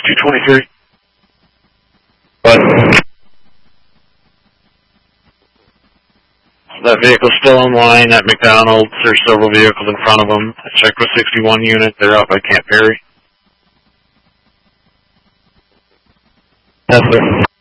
223. What? That vehicle's still online at McDonald's. There's several vehicles in front of them. I checked with 61 unit. They're out by Camp Perry. Yes, sir.